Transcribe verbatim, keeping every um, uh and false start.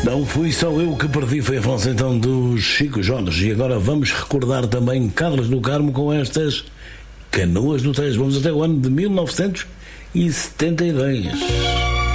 Não fui só eu que perdi, foi a voz então do Chico Jorge. E agora vamos recordar também Carlos do Carmo com estas Canoas no Tejo. Vamos até o ano de mil novecentos e setenta e dois.